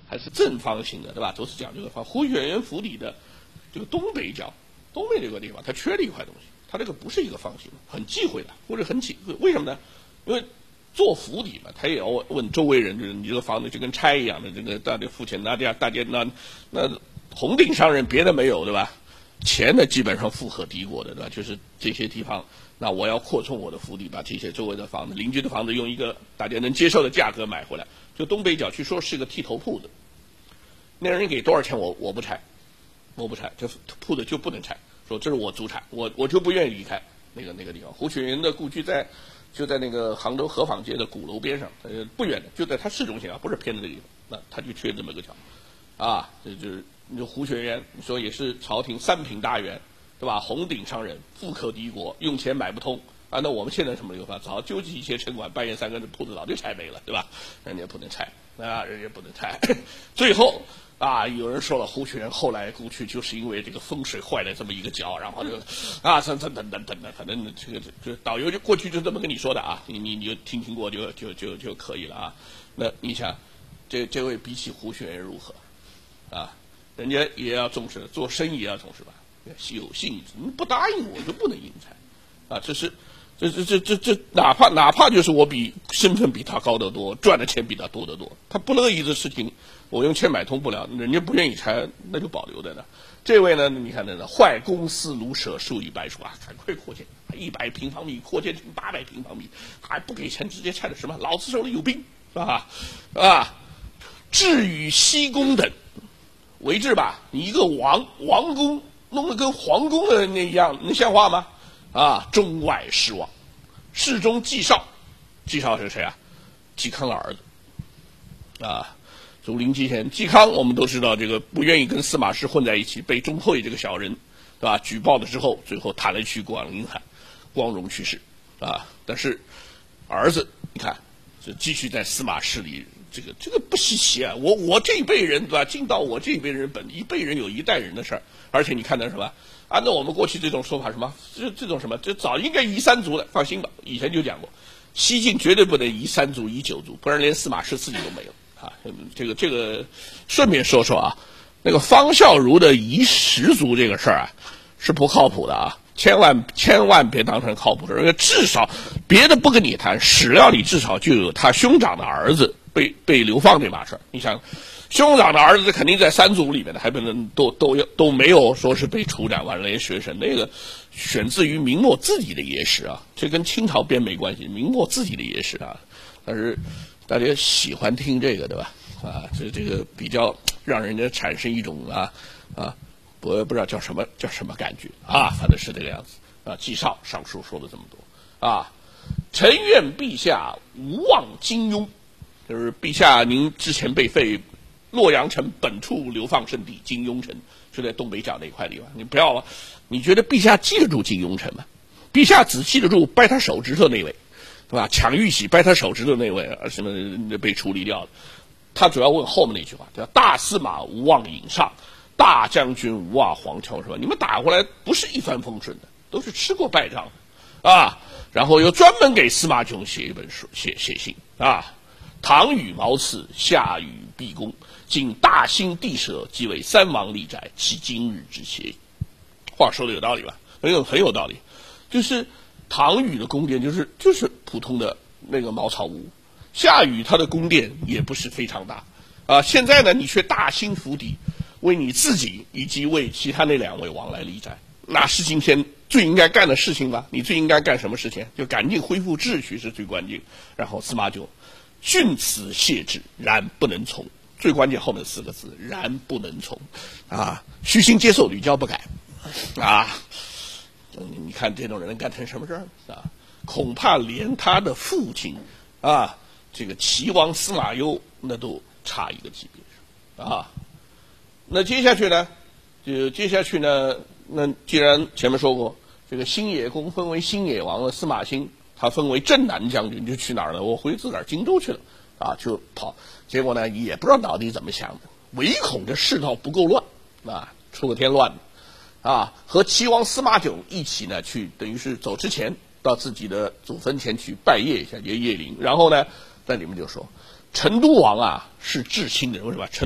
还是正方形的，对吧？都是讲这个方。胡雪岩府邸的这个东北角，东北这个地方它缺了一块东西，它这个不是一个方形，很忌讳的，或者很忌讳。为什么呢？因为做府邸嘛，他也要问周围人，就是你这个房子就跟拆一样的，这个大家付钱，大家那红顶商人别的没有，对吧？钱呢基本上富可敌国的，对吧？就是这些地方，那我要扩充我的府邸，把这些周围的房子、邻居的房子用一个大家能接受的价格买回来。就东北角据说是个剃头铺子，那人给多少钱我不拆，这铺子就不能拆，说这是我祖产，我就不愿意离开那个地方。胡雪岩的故居就在那个杭州河坊街的鼓楼边上，不远的，就在它市中心啊，不是偏的这个地方，那他就缺这么个角，啊，这就是胡雪岩，你说也是朝廷三品大员，对吧？红顶商人，富可敌国，用钱买不通啊。那我们现在什么地方？早纠集一些城管，半夜三更的铺子早就拆没了，对吧？人家不能拆啊，人家不能拆。最后啊，有人说了，胡雪岩后来故去就是因为这个风水坏了这么一个角，然后就啊，等的，反正这个导游就过去就这么跟你说的啊，你就听过就可以了啊。那你想，这位比起胡雪岩如何啊？人家也要重视，做生意也要重视吧。有性质，你不答应我就不能应采，啊，这哪怕就是我身份比他高得多，赚的钱比他多得多，他不乐意的事情，我用钱买通不了，人家不愿意拆，那就保留在那。这位呢，你看那坏公司庐舍数以百数啊，赶快扩建，100平方米扩建成800平方米，还不给钱，直接拆了什么？老子手里有兵，是吧？至于西宫等。为治吧，你一个王宫弄得跟皇宫的那一样，能像话吗？啊，中外失望。侍中纪绍是谁啊？嵇康的儿子。啊，竹林纪贤，嵇康我们都知道，这个不愿意跟司马氏混在一起，被钟会这个小人，对吧？举报了之后，最后踏了去广陵海，光荣去世。啊，但是儿子，你看，就继续在司马氏里。这个不稀奇啊！我这一辈人对吧？尽到我这一辈人一辈人有一代人的事儿，而且你看到什么？按照我们过去这种说法，什么这种什么，这早应该移3族的，放心吧，以前就讲过，西晋绝对不能移3族、移9族，不然连司马氏自己都没有啊！这个顺便说说啊，那个方孝孺的移10族这个事儿啊，是不靠谱的啊！千万别当成靠谱的，因为至少别的不跟你谈，史料里至少就有他兄长的儿子。被流放这码事儿，你想，兄长的儿子肯定在3族里面的，还不能都没有说是被处斩完了也学生，那个选自于明末自己的野史啊，这跟清朝编没关系，明末自己的野史啊，但是大家喜欢听这个对吧？啊，这个比较让人家产生一种我也不知道叫什么感觉啊，反正是这个样子啊。纪绍上述说了这么多啊，臣愿陛下无忘金庸。就是陛下，您之前被废洛阳城本处流放圣地金庸城，就在东北角那块地方。你不要，你觉得陛下记得住金庸城吗？陛下只记得住掰他手指头那位，对吧？抢玉玺掰他手指头那位，什么被处理掉了。他主要问后面那句话，叫大司马无忘尹上，大将军无忘黄桥，是吧？你们打过来不是一帆风顺的，都是吃过败仗的啊。然后又专门给司马囧写一本书，写信啊。唐与毛次，夏与毕公，今大兴地舍，即为3王立宅，其今日之邪？话说的有道理吧？很有道理。就是唐禹的宫殿就是普通的那个茅草屋，夏禹他的宫殿也不是非常大啊。现在呢，你却大兴府邸，为你自己以及为其他那2位王来立宅，那是今天最应该干的事情吧？你最应该干什么事情？就赶紧恢复秩序是最关键。然后司马囧。训此谢之，然不能从。最关键后面4个字，然不能从啊！虚心接受，屡教不改啊！你看这种人能干成什么事儿啊？恐怕连他的父亲啊，这个齐王司马攸那都差一个级别啊。那接下去呢？那既然前面说过，这个新野公分为新野王的司马欣。他分为镇南将军，就去哪儿了？我回自个儿荆州去了，啊，就跑。结果呢，也不知道到底怎么想的，唯恐这世道不够乱，啊，出个添乱啊，和齐王司马囧一起呢，去等于是走之前到自己的祖坟前去拜谒一下，谒陵。然后呢，在里面就说，成都王啊是至亲的人，为什么？